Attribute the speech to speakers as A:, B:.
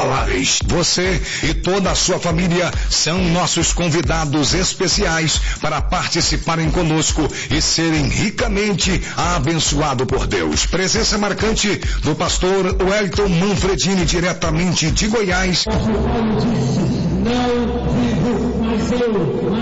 A: inigualáveis. Você e toda a sua família são nossos convidados especiais para participarem conosco e serem ricamente abençoados por Deus. Presença marcante do pastor Wellington Manfredini, diretamente de Goiás.
B: O Paulo disse: não vivo mais eu,